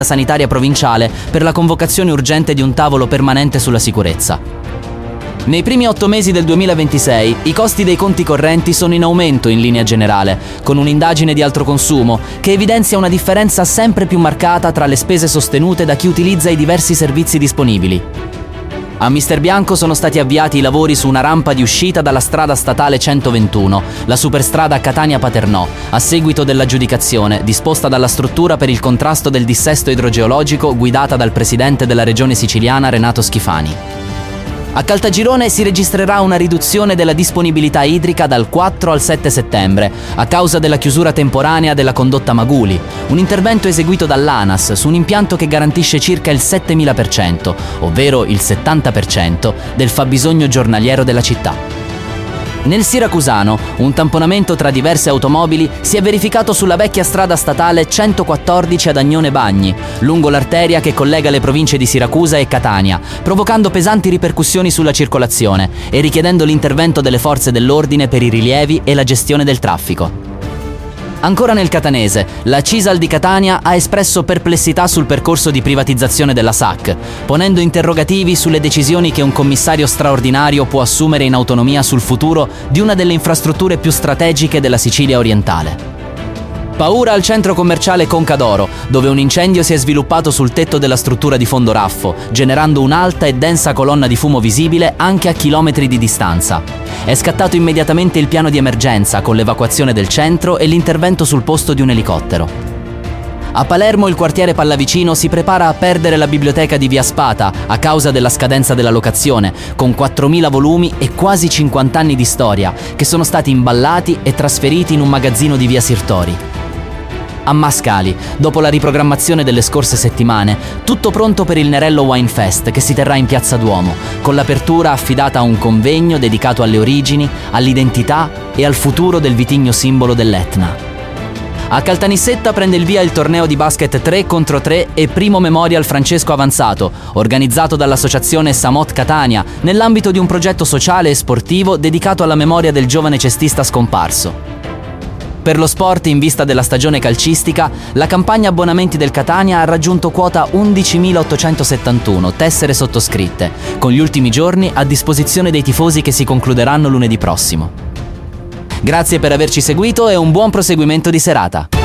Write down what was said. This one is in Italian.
sanitaria provinciale per la convocazione urgente di un tavolo permanente sulla sicurezza. Nei primi 8 mesi del 2026 i costi dei conti correnti sono in aumento in linea generale, con un'indagine di altro consumo che evidenzia una differenza sempre più marcata tra le spese sostenute da chi utilizza i diversi servizi disponibili. A Mister Bianco sono stati avviati i lavori su una rampa di uscita dalla strada statale 121, la superstrada Catania-Paternò, a seguito dell'aggiudicazione disposta dalla struttura per il contrasto del dissesto idrogeologico guidata dal presidente della regione siciliana Renato Schifani. A Caltagirone si registrerà una riduzione della disponibilità idrica dal 4 al 7 settembre, a causa della chiusura temporanea della condotta Maguli, un intervento eseguito dall'ANAS su un impianto che garantisce circa il 7000%, ovvero il 70% del fabbisogno giornaliero della città. Nel siracusano, un tamponamento tra diverse automobili si è verificato sulla vecchia strada statale 114 ad Agnone Bagni, lungo l'arteria che collega le province di Siracusa e Catania, provocando pesanti ripercussioni sulla circolazione e richiedendo l'intervento delle forze dell'ordine per i rilievi e la gestione del traffico. Ancora nel catanese, la CISAL di Catania ha espresso perplessità sul percorso di privatizzazione della SAC, ponendo interrogativi sulle decisioni che un commissario straordinario può assumere in autonomia sul futuro di una delle infrastrutture più strategiche della Sicilia orientale. Paura al centro commerciale Conca d'Oro, dove un incendio si è sviluppato sul tetto della struttura di fondo raffo, generando un'alta e densa colonna di fumo visibile anche a chilometri di distanza. È scattato immediatamente il piano di emergenza con l'evacuazione del centro e l'intervento sul posto di un elicottero. A Palermo il quartiere Pallavicino si prepara a perdere la biblioteca di Via Spata a causa della scadenza della locazione, con 4.000 volumi e quasi 50 anni di storia, che sono stati imballati e trasferiti in un magazzino di Via Sirtori. A Mascali, dopo la riprogrammazione delle scorse settimane, tutto pronto per il Nerello Wine Fest che si terrà in Piazza Duomo, con l'apertura affidata a un convegno dedicato alle origini, all'identità e al futuro del vitigno simbolo dell'Etna. A Caltanissetta prende il via il torneo di basket 3 contro 3 e primo Memorial Francesco Avanzato, organizzato dall'associazione Samot Catania, nell'ambito di un progetto sociale e sportivo dedicato alla memoria del giovane cestista scomparso. Per lo sport, in vista della stagione calcistica, la campagna abbonamenti del Catania ha raggiunto quota 11.871 tessere sottoscritte, con gli ultimi giorni a disposizione dei tifosi che si concluderanno lunedì prossimo. Grazie per averci seguito e un buon proseguimento di serata.